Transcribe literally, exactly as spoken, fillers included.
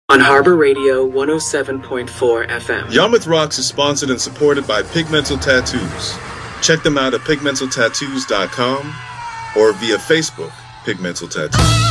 On Harbor Radio one oh seven point four F M. Yarmouth Rocks is sponsored and supported by Pigmental Tattoos. Check them out at pigmental tattoos dot com or via Facebook, Pigmental Tattoos.